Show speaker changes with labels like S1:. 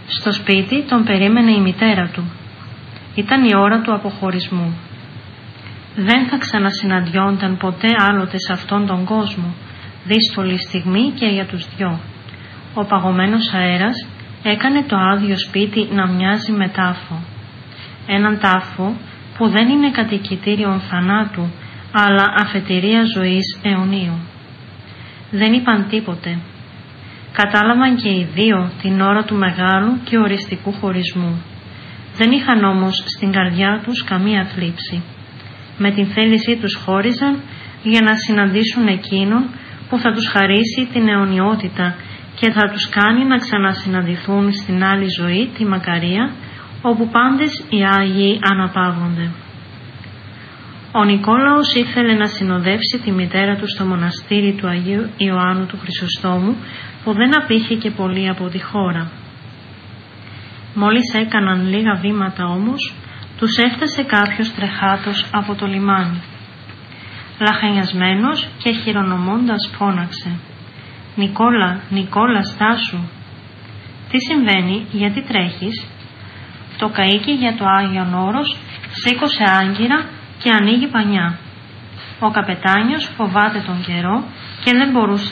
S1: Στο σπίτι τον περίμενε η μητέρα του. Ήταν η ώρα του αποχωρισμού. Δεν θα ξανασυναντιόνταν ποτέ άλλοτε σε αυτόν τον κόσμο, δύσκολη στιγμή και για τους δυο. Ο παγωμένος αέρας έκανε το άδειο σπίτι να μοιάζει με τάφο. Έναν τάφο που δεν είναι κατοικητήριο θανάτου, αλλά αφετηρία ζωής αιωνίου. Δεν είπαν τίποτε. Κατάλαβαν και οι δύο την ώρα του μεγάλου και οριστικού χωρισμού. Δεν είχαν όμως στην καρδιά τους καμία θλίψη. Με την θέλησή τους χώριζαν για να συναντήσουν εκείνον που θα τους χαρίσει την αιωνιότητα και θα τους κάνει να ξανασυναντηθούν στην άλλη ζωή, τη μακαρία, όπου πάντες οι Άγιοι αναπαύονται. Ο Νικόλαος ήθελε να συνοδεύσει τη μητέρα του στο μοναστήρι του Αγίου Ιωάννου του Χρυσοστόμου, που δεν απήχε και πολύ από τη χώρα. Μόλις έκαναν λίγα βήματα όμως, τους έφτασε κάποιος τρεχάτος από το λιμάνι. Λαχανιασμένος και χειρονομώντας φώναξε: «Νικόλα, Νικόλα, στάσου!» «Τι συμβαίνει, γιατί τρέχεις?» Το καΐκι για το Άγιον Όρος σήκωσε άγκυρα και ανοίγει πανιά. Ο καπετάνιος φοβάται τον καιρό και δεν μπορούσε